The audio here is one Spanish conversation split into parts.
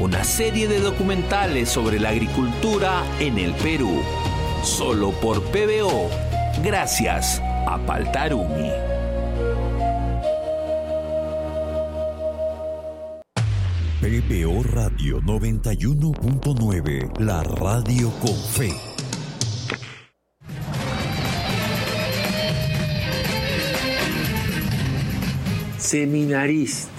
una serie de documentales sobre la agricultura en el Perú. Solo por PBO, gracias a Paltarumi. PBO Radio 91.9, la radio con fe. Seminarista.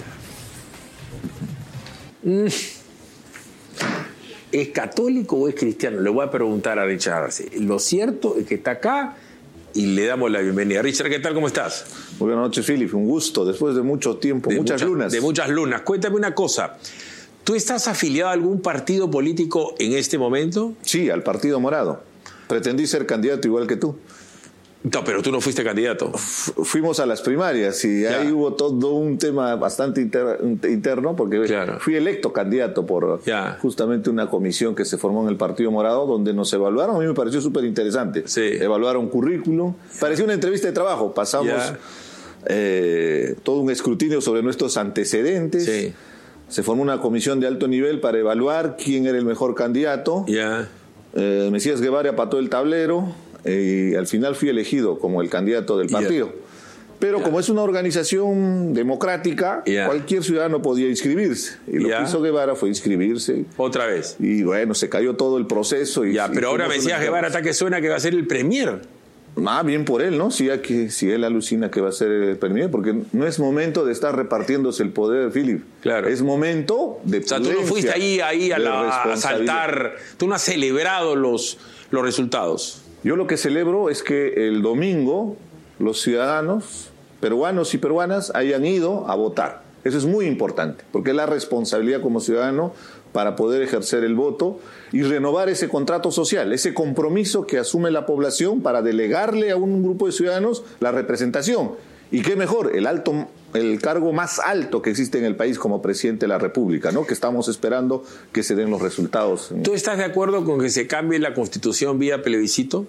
¿Es católico o es cristiano? Le voy a preguntar a Richard Arce. Lo cierto es que está acá y le damos la bienvenida. Richard, ¿qué tal? ¿Cómo estás? Muy buenas noches, Philip. Un gusto. Después de mucho tiempo, muchas lunas. De muchas lunas. Cuéntame una cosa. ¿Tú estás afiliado a algún partido político en este momento? Sí, al Partido Morado. Pretendí ser candidato igual que tú. No, pero tú no fuiste candidato. Fuimos a las primarias y ahí hubo todo un tema bastante interno porque fui electo candidato por justamente una comisión que se formó en el Partido Morado donde nos evaluaron. A mí me pareció súper interesante. Sí. Evaluaron currículum. Parecía una entrevista de trabajo. Pasamos todo un escrutinio sobre nuestros antecedentes. Sí. Se formó una comisión de alto nivel para evaluar quién era el mejor candidato. Mesías Guevara pató el tablero. Y al final fui elegido como el candidato del partido. Pero como es una organización democrática, cualquier ciudadano podía inscribirse. Y lo que hizo Guevara fue inscribirse. ¿Otra vez? Y bueno, se cayó todo el proceso. Pero ahora Mesías Guevara está que suena que va a ser el premier. Bien por él, ¿no? Si él alucina que va a ser el premier, porque no es momento de estar repartiéndose el poder, Philip. Claro. Es momento de tú no fuiste ahí a saltar, tú no has celebrado los resultados. Yo lo que celebro es que el domingo los ciudadanos peruanos y peruanas hayan ido a votar. Eso es muy importante, porque es la responsabilidad como ciudadano para poder ejercer el voto y renovar ese contrato social, ese compromiso que asume la población para delegarle a un grupo de ciudadanos la representación. Y qué mejor, el cargo más alto que existe en el país como presidente de la República, ¿no? Que estamos esperando que se den los resultados. ¿Tú estás de acuerdo con que se cambie la Constitución vía plebiscito?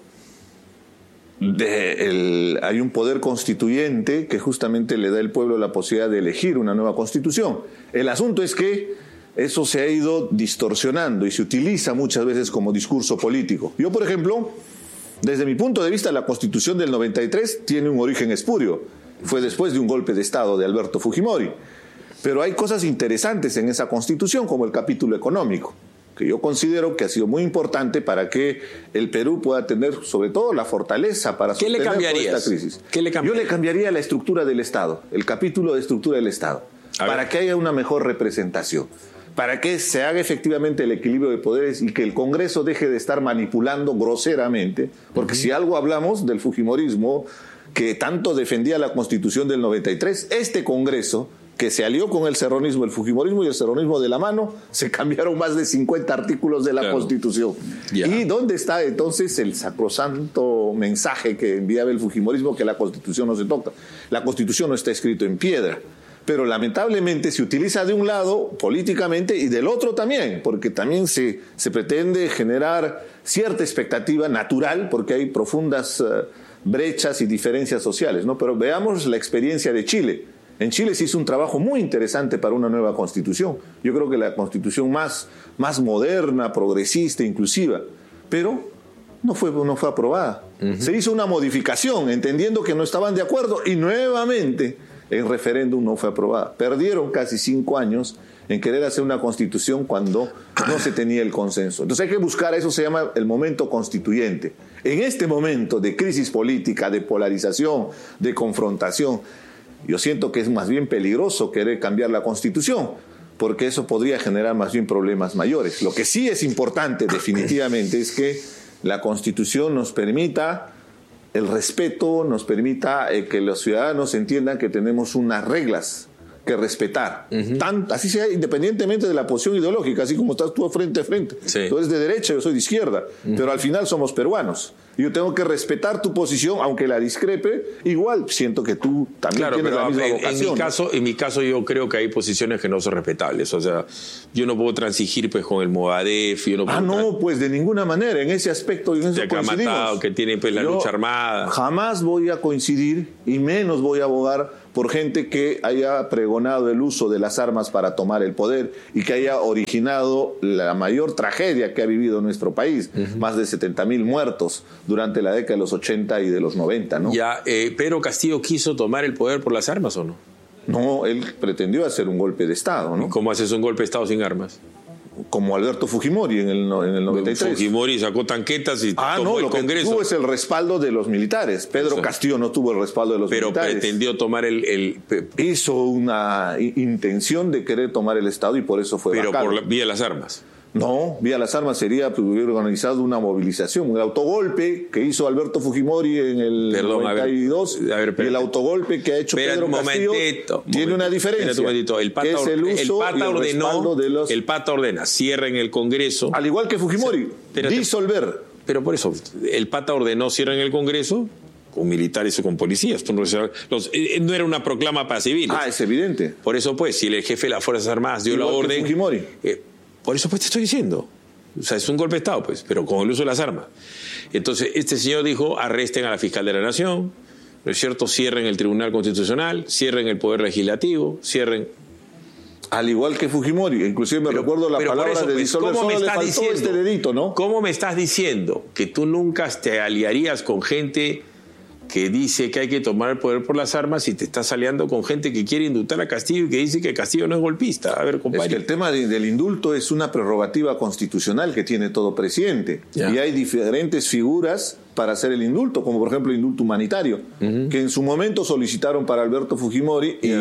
Hay un poder constituyente que justamente le da al pueblo la posibilidad de elegir una nueva Constitución. El asunto es que eso se ha ido distorsionando y se utiliza muchas veces como discurso político. Yo, por ejemplo, desde mi punto de vista, la Constitución del 93 tiene un origen espurio. Fue después de un golpe de Estado de Alberto Fujimori. Pero hay cosas interesantes en esa Constitución, como el capítulo económico, que yo considero que ha sido muy importante para que el Perú pueda tener, sobre todo, la fortaleza para sostener toda esta crisis. Yo le cambiaría la estructura del Estado, el capítulo de estructura del Estado, para que haya una mejor representación, para que se haga efectivamente el equilibrio de poderes y que el Congreso deje de estar manipulando groseramente, porque si algo hablamos del fujimorismo, que tanto defendía la Constitución del 93, este Congreso, que se alió con el serronismo, el fujimorismo y el serronismo de la mano, se cambiaron más de 50 artículos de la Constitución. ¿Y dónde está entonces el sacrosanto mensaje que enviaba el fujimorismo que la Constitución no se toca? La Constitución no está escrito en piedra, pero lamentablemente se utiliza de un lado políticamente y del otro también, porque también se pretende generar cierta expectativa natural, porque hay profundas brechas y diferencias sociales, ¿no? Pero veamos la experiencia de Chile. En Chile se hizo un trabajo muy interesante para una nueva constitución. Yo creo que la constitución más moderna, progresista, inclusiva, pero no fue aprobada. Se hizo una modificación, entendiendo que no estaban de acuerdo, y nuevamente el referéndum no fue aprobada. Perdieron casi 5 años en querer hacer una constitución cuando no se tenía el consenso. Entonces hay que buscar, eso se llama el momento constituyente. En este momento de crisis política, de polarización, de confrontación, yo siento que es más bien peligroso querer cambiar la Constitución, porque eso podría generar más bien problemas mayores. Lo que sí es importante definitivamente es que la Constitución nos permita el respeto, nos permita que los ciudadanos entiendan que tenemos unas reglas que respetar, así sea independientemente de la posición ideológica, así como estás tú frente a frente. Tú eres de derecha, yo soy de izquierda, pero al final somos peruanos. Yo tengo que respetar tu posición, aunque la discrepe. Igual siento que tú también tienes la misma vocación. En mi caso yo creo que hay posiciones que no son respetables. O sea, yo no puedo transigir pues con el Movadef. Pues de ninguna manera. En ese aspecto, en eso que ha matado, que tiene pues la lucha armada. Jamás voy a coincidir y menos voy a abogar por gente que haya pregonado el uso de las armas para tomar el poder y que haya originado la mayor tragedia que ha vivido nuestro país. Más de 70,000 muertos durante la década de los 80 y de los 90, ¿no? Pedro Castillo quiso tomar el poder por las armas, ¿o no? No, él pretendió hacer un golpe de Estado, ¿no? ¿Y cómo haces un golpe de Estado sin armas? Como Alberto Fujimori en el 93. Fujimori sacó tanquetas y tomó el Congreso. Que tuvo es el respaldo de los militares. Pedro Castillo no tuvo el respaldo de los militares. Pero pretendió tomar Hizo una intención de querer tomar el Estado y por eso fue vacado. Pero por vía las armas. No, vía las armas sería hubiera organizado una movilización. El autogolpe que hizo Alberto Fujimori en el 92 y el autogolpe que ha hecho Pedro Castillo tiene una diferencia. El Pata ordena, cierren el Congreso. Al igual que Fujimori, disolver. Pero por eso, el Pata ordenó cierren el Congreso con militares o con policías. No era una proclama para civiles. Es evidente. Por eso, pues, si el jefe de las Fuerzas Armadas dio la orden... Fujimori. Por eso pues te estoy diciendo. O sea, es un golpe de Estado, pues, pero con el uso de las armas. Entonces, este señor dijo, arresten a la fiscal de la Nación, ¿no es cierto? Cierren el Tribunal Constitucional, cierren el Poder Legislativo, cierren... Al igual que Fujimori, inclusive me recuerdo la palabra eso, de disolver, ¿cómo me estás diciendo este dedito, ¿no? ¿Cómo me estás diciendo que tú nunca te aliarías con gente que dice que hay que tomar el poder por las armas y te estás aliando con gente que quiere indultar a Castillo y que dice que Castillo no es golpista? A ver, compadre. Es que el tema del indulto es una prerrogativa constitucional que tiene todo presidente. Ya. Y hay diferentes figuras para hacer el indulto, como por ejemplo el indulto humanitario, que en su momento solicitaron para Alberto Fujimori y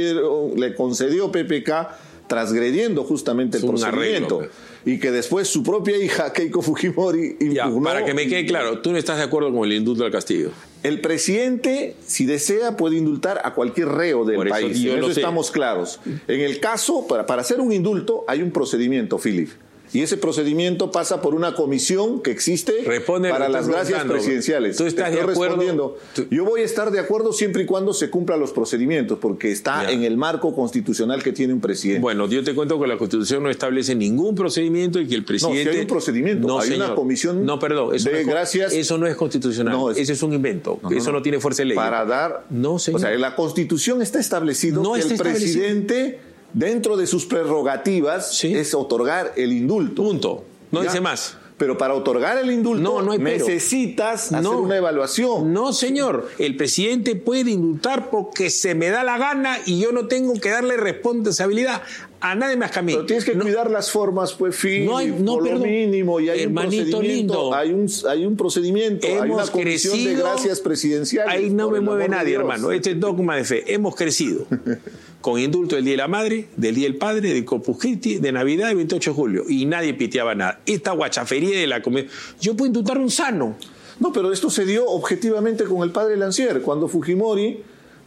le concedió PPK transgrediendo justamente el procedimiento. Arreglo, y que después su propia hija, Keiko Fujimori, impugnó. Para que me quede claro, tú no estás de acuerdo con el indulto al Castillo. El presidente, si desea, puede indultar a cualquier reo del país. En eso estamos claros. En el caso, para hacer un indulto, hay un procedimiento, Philip. Y ese procedimiento pasa por una comisión que existe para las gracias presidenciales. ¿Tú estás de acuerdo? Yo voy a estar de acuerdo siempre y cuando se cumplan los procedimientos, porque está en el marco constitucional que tiene un presidente. Bueno, yo te cuento que la Constitución no establece ningún procedimiento y que el presidente... No, si hay un procedimiento, hay una comisión gracias... Eso no es constitucional, ese es un invento, eso no tiene fuerza de ley. Para dar... No, señor. O sea, en la Constitución está establecido que el presidente... Dentro de sus prerrogativas es otorgar el indulto. Punto. No dice más. Pero para otorgar el indulto necesitas hacer una evaluación. No, señor. El presidente puede indultar porque se me da la gana y yo no tengo que darle responsabilidad a nadie más que a mí. Pero tienes que cuidar las formas, pues, por lo mínimo. Y hay un procedimiento. Lindo. Hay un procedimiento. Hay una comisión de gracias presidenciales. Ahí no me mueve nadie, hermano. Este es dogma de fe. Hemos crecido. Con indulto del Día de la Madre, del Día del Padre, del Corpus Christi, de Navidad y 28 de julio. Y nadie piteaba nada. Esta guachafería de la comedia. Yo puedo indultar un sano. No, pero esto se dio objetivamente con el padre Lancier, cuando Fujimori,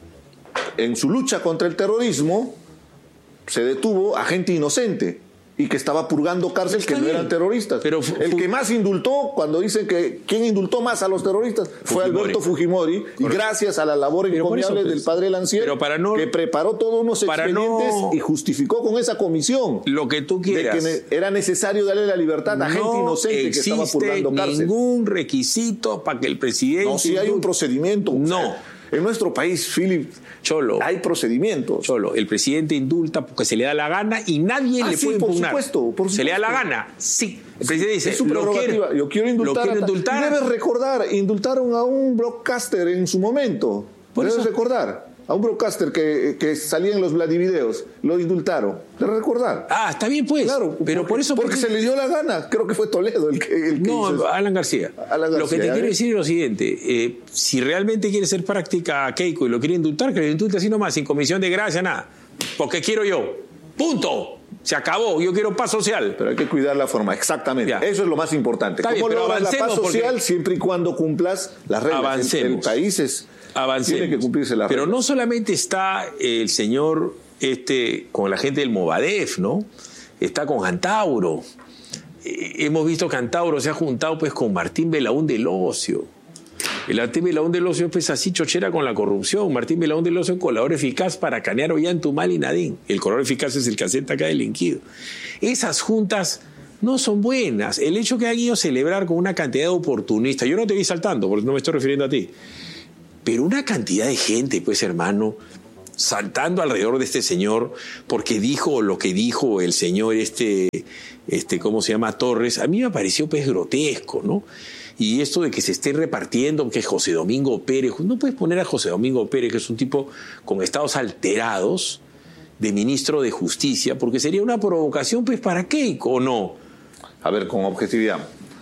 en su lucha contra el terrorismo, se detuvo a gente inocente y que estaba purgando cárcel que no eran terroristas. Pero el que más indultó, cuando dicen que quién indultó más a los terroristas, fue Alberto Fujimori. Correcto. Y gracias a la labor encomiable del padre Lancier, que preparó todos unos expedientes y justificó con esa comisión lo que tú quieras, de que era necesario darle la libertad a gente inocente que estaba purgando cárcel. No existe ningún requisito para que el presidente... No, si hay un procedimiento. No. En nuestro país, Philip, Cholo, hay procedimientos. Cholo, el presidente indulta porque se le da la gana y nadie le puede impugnar. Por supuesto. Se le da la gana, sí. El presidente dice, es su prerrogativa. Yo quiero indultar. Debes recordar, indultaron a un broadcaster en su momento. Debes recordar. A un broadcaster que salía en los Vladivideos, lo indultaron. Debes recordar. Está bien, pues. Claro, pero por eso... Porque se le dio la gana. Creo que fue Toledo el que no, hizo Alan García. Lo que te quiero decir es lo siguiente. Si realmente quiere ser práctica a Keiko y lo quiere indultar, que lo indulte así nomás, sin comisión de gracia, nada. Porque quiero yo. Punto. Se acabó. Yo quiero paz social. Pero hay que cuidar la forma. Exactamente. Ya. Eso es lo más importante. ¿Cómo logras la paz social siempre y cuando cumplas las reglas? Avancemos. En países... Avancemos. Tiene que cumplirse la Pero regla. no solamente está el señor con la gente del Movadef, ¿no? Está con Antauro. hemos visto que Antauro se ha juntado pues con Martín Belaún del Ocio. El Martín Belaún del Ocio pues así chochera con la corrupción. Martín Belaún del Ocio, colador eficaz para Canear, Ollantumal y Nadín. El colador eficaz es el que acepta acá delinquido. Esas juntas no son buenas. El hecho que han ido a celebrar con una cantidad de oportunistas, yo no te vi saltando, porque no me estoy refiriendo a ti, pero una cantidad de gente, pues hermano, saltando alrededor de este señor, porque dijo lo que dijo el señor ¿cómo se llama? Torres, a mí me pareció pues grotesco, ¿no? Y esto de que se esté repartiendo, que José Domingo Pérez, no puedes poner a José Domingo Pérez, que es un tipo con estados alterados, de ministro de Justicia, porque sería una provocación pues para Keiko, ¿o no? A ver, con objetividad.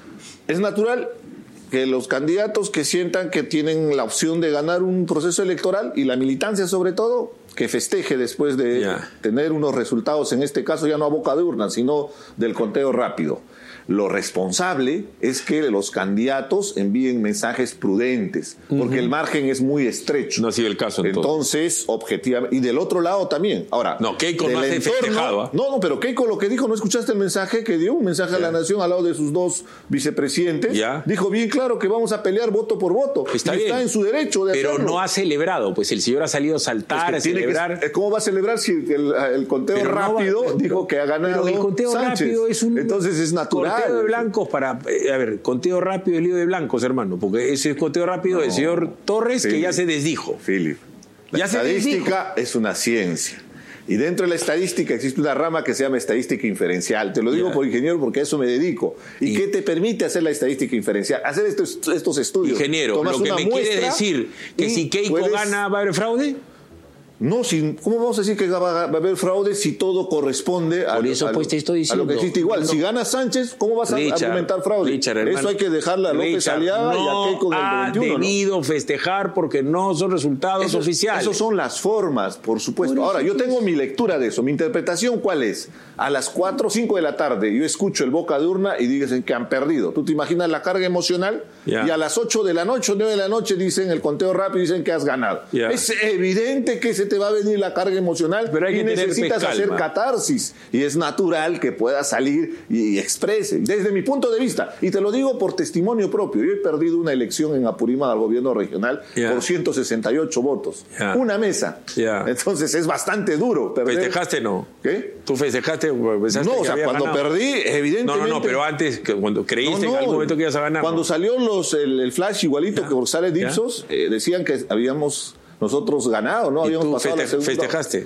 Es natural que los candidatos que sientan que tienen la opción de ganar un proceso electoral, y la militancia sobre todo, que festeje después de tener unos resultados, en este caso ya no a boca de urna, sino del conteo rápido. Lo responsable es que los candidatos envíen mensajes prudentes, porque el margen es muy estrecho. No ha sido el caso entonces objetivamente. Y del otro lado también. Ahora, no, Keiko no hace festejado. ¿Eh? No, pero Keiko lo que dijo, ¿no escuchaste el mensaje que dio? Un mensaje a la nación al lado de sus dos vicepresidentes. Dijo bien claro que vamos a pelear voto por voto. Está en su derecho de hacerlo. Pero no ha celebrado, pues el señor ha salido a saltar, a celebrar. ¿Cómo va a celebrar si el conteo rápido dijo que ha ganado pero el conteo Sánchez? Rápido es un... Entonces es natural. Conteo de blancos para... A ver, conteo rápido es lío de blancos, hermano, porque ese es conteo rápido del señor Torres, Philip, que ya se desdijo. Philip, la estadística es una ciencia. Y dentro de la estadística existe una rama que se llama estadística inferencial. Te lo digo por ingeniero porque a eso me dedico. ¿Y qué te permite hacer la estadística inferencial? Hacer estos estudios. Ingeniero, lo que me quiere decir que si Keiko gana va a haber fraude. No, ¿cómo vamos a decir que va a haber fraude si todo corresponde a, pues te estoy diciendo, a lo que existe igual? Si gana Sánchez, ¿cómo vas a argumentar fraude? Eso hay que dejarle a López Aliaga y a Keiko en el 21. No ha debido festejar porque no son resultados oficiales. Esos son las formas, por supuesto. Ahora, yo tengo mi lectura de eso. Mi interpretación, ¿cuál es? A las 4 o 5 de la tarde yo escucho el boca de urna y dicen que han perdido. ¿Tú te imaginas la carga emocional? Y a las 8 de la noche, 9 de la noche dicen el conteo rápido y dicen que has ganado. Es evidente que se te va a venir la carga emocional, pero y necesitas hacer catarsis, y es natural que puedas salir y exprese, desde mi punto de vista, y te lo digo por testimonio propio. Yo he perdido una elección en Apurímac al gobierno regional por 168 votos, una mesa, entonces es bastante duro perder. ¿Festejaste no? ¿Qué? ¿Tú festejaste? No, o sea, cuando ganado? Perdí, evidentemente. No, pero antes, cuando creíste en algún momento que ibas a ganar. Cuando salió el flash igualito que por sale Dipsos, decían que habíamos nosotros ganado, ¿no? Habíamos pasado la segunda. ¿Festejaste?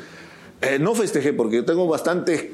No festejé porque yo tengo bastante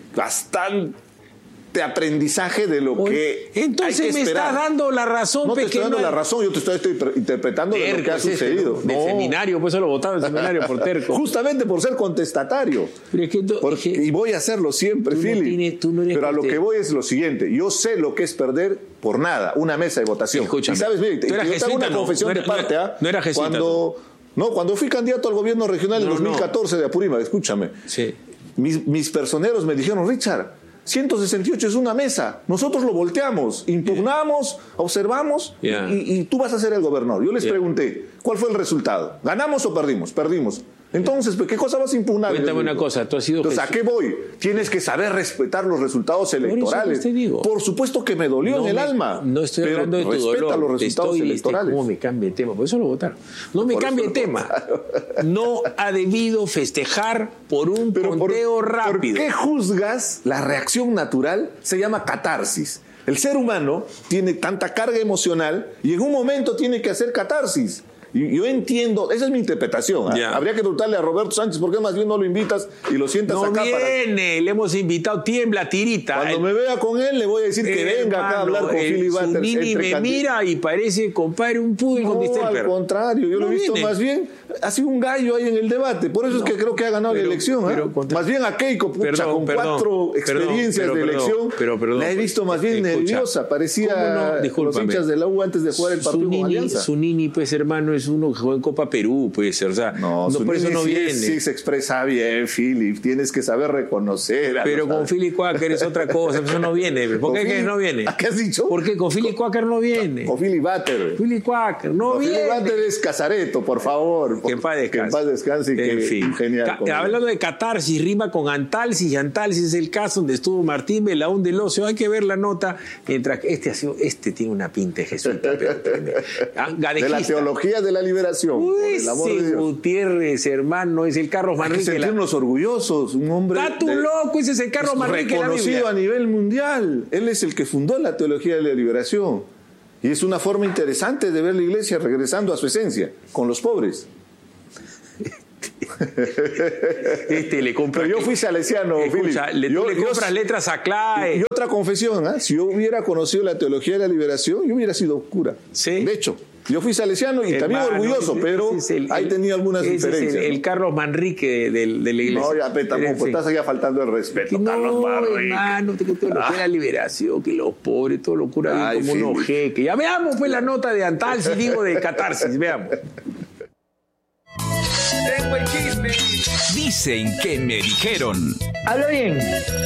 aprendizaje de lo que entonces hay que me estás dando la razón. No te estoy dando la razón, yo te estoy interpretando de lo que ha sucedido. El seminario, pues eso lo votaba el seminario por terco. Justamente por ser contestatario. Pero es que y voy a hacerlo siempre, Philip. Pero a lo que voy es lo siguiente. Yo sé lo que es perder por nada una mesa de votación. Escúchame. Y sabes, mire, ¿Tú eras yo tengo una confesión de parte. No era jesuita. Cuando fui candidato al gobierno regional en 2014 de Apurímac, escúchame. Sí. Mis personeros me dijeron, Richard, 168 es una mesa, nosotros lo volteamos, impugnamos, observamos y tú vas a ser el gobernador. Yo les pregunté, ¿cuál fue el resultado? ¿Ganamos o perdimos? Perdimos. Entonces, ¿qué cosa vas a impugnar? Cuéntame una cosa, tú has sido... Entonces, ¿a qué voy? Tienes que saber respetar los resultados electorales. Te digo. Por supuesto que me dolió en el alma. No estoy hablando de tu dolor. Respeta los resultados electorales. ¿Cómo me cambia de tema? Por eso lo votaron. No me cambie de tema. No ha debido festejar por un conteo rápido. ¿Por qué juzgas la reacción natural? Se llama catarsis. El ser humano tiene tanta carga emocional y en un momento tiene que hacer catarsis. Yo entiendo, esa es mi interpretación. Habría que preguntarle a Roberto Sánchez por qué más bien no lo invitas y lo sientas acá. No viene, le hemos invitado, tiembla, tirita. Cuando me vea con él le voy a decir que venga acá a hablar con Philip Butters. Nini me mira y parece, compadre, un pudel con distemper. Al contrario, yo lo he visto más bien, ha sido un gallo ahí en el debate. Por eso es que creo que ha ganado la elección. Más bien a Keiko, con 4 experiencias de elección, la he visto más bien nerviosa. Parecía los hinchas de la U antes de jugar el partido con Alianza. Su Nini, pues hermano, es uno que juega en Copa Perú, puede ser. O sea, no por eso no viene. Sí se expresa bien, Philip. Tienes que saber reconocer. Pero con Philly Quaker es otra cosa. Eso no viene. ¿Por qué no viene? ¿Qué has dicho? ¿Por qué con Philly Quaker no viene? Con Philly Butter. Philly Quaker no viene. Philly Butter es Casareto, por favor. Que en paz descanse. Que en paz descanse y que fin. Genial. Hablando de catarsis, rima con Antalsis, y Antalsis es el caso donde estuvo Martín Belaún del Ocio. Hay que ver la nota. Mientras este tiene una pinta de jesuita. De la teología de la liberación. El amor de Dios. Gutiérrez, hermano, es el Carlos Manrique. Hay que sentirnos orgullosos. Un hombre. ¡Está tu loco! Ese es el Carlos Manrique. Reconocido a nivel mundial. Él es el que fundó la teología de la liberación. Y es una forma interesante de ver la iglesia regresando a su esencia, con los pobres. Le compra. Pero yo fui salesiano, escucha, le compras letras a Clay. Y otra confesión, si yo hubiera conocido la teología de la liberación, yo hubiera sido cura. ¿Sí? De hecho, yo fui salesiano y también orgulloso, pero ahí tenía algunas diferencias. El Carlos Manrique de la iglesia. No, ya tampoco, estás allá faltando el respeto, Carlos Manrique. Hermano, que la liberación, que los pobres, todo lo cura como unos jeques. Ya veamos pues la nota de Antalsis, digo de catarsis, veamos. Tengo el chisme. Dicen que me dijeron. Habla bien.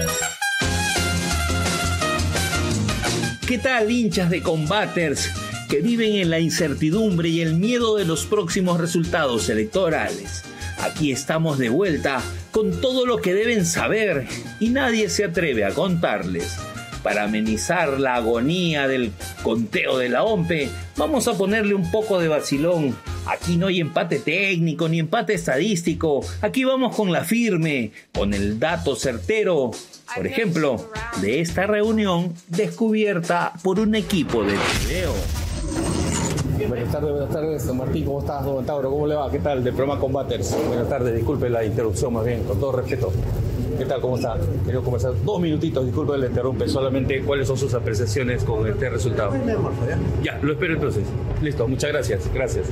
¿Qué tal, hinchas de Combaters que viven en la incertidumbre y el miedo de los próximos resultados electorales? Aquí estamos de vuelta con todo lo que deben saber y nadie se atreve a contarles. Para amenizar la agonía del conteo de la OMPE, vamos a ponerle un poco de vacilón. Aquí no hay empate técnico ni empate estadístico. Aquí vamos con la firme, con el dato certero. Por ejemplo, de esta reunión descubierta por un equipo de video. Buenas tardes, don Martín, ¿cómo estás? Don Tauro, ¿cómo le va? ¿Qué tal? Del programa Combaters. Buenas tardes, disculpe la interrupción, más bien, con todo respeto. ¿Qué tal? ¿Cómo está? Quería conversar 2 minutitos, disculpe, le interrumpe, solamente cuáles son sus apreciaciones con este resultado. Ya, lo espero entonces. Listo, muchas gracias. Gracias.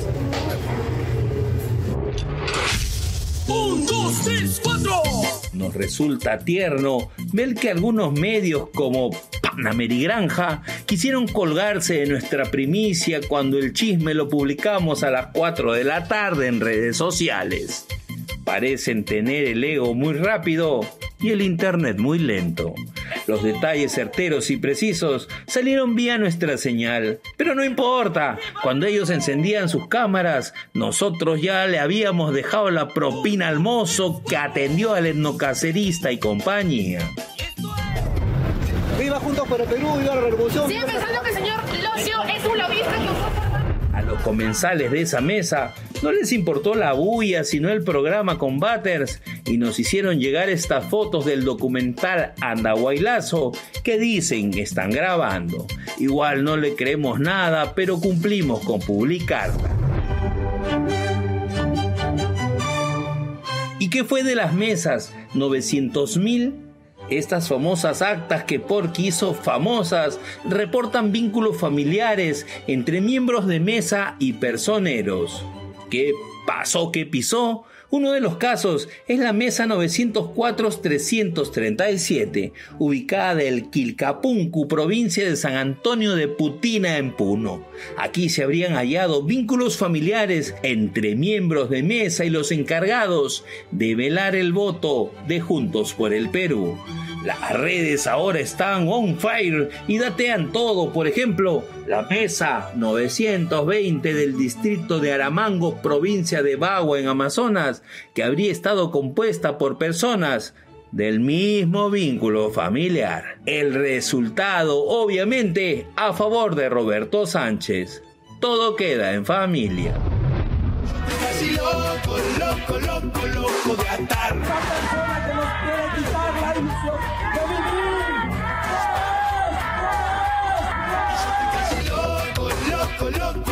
1, 2, 3, 4. Nos resulta tierno ver que algunos medios como Panamerigranja quisieron colgarse de nuestra primicia cuando el chisme lo publicamos a las 4 de la tarde en redes sociales. Parecen tener el ego muy rápido y el internet muy lento. Los detalles certeros y precisos salieron vía nuestra señal, pero no importa. Cuando ellos encendían sus cámaras, nosotros ya le habíamos dejado la propina al mozo que atendió al etnocacerista y compañía. ¡Viva Juntos por el Perú! ¡Viva la revolución! Sigue pensando que el señor Locio es un lobista que usó... A los comensales de esa mesa no les importó la bulla, sino el programa Combaters, y nos hicieron llegar estas fotos del documental Andahuaylazo que dicen que están grabando. Igual no le creemos nada, pero cumplimos con publicarla. ¿Y qué fue de las mesas? ¿900.000? Estas famosas actas que Porky hizo famosas reportan vínculos familiares entre miembros de mesa y personeros. ¿Qué pasó? ¿Qué pisó? Uno de los casos es la mesa 904-337, ubicada del Quilcapuncu, provincia de San Antonio de Putina en Puno. Aquí se habrían hallado vínculos familiares entre miembros de mesa y los encargados de velar el voto de Juntos por el Perú. Las redes ahora están on fire y datean todo. Por ejemplo, la mesa 920 del distrito de Aramango, provincia de Bagua en Amazonas, que habría estado compuesta por personas del mismo vínculo familiar. El resultado, obviamente, a favor de Roberto Sánchez. Todo queda en familia. Casi loco de atar. Esa persona que nos quiere quitar la ilusión de vivir. Casi loco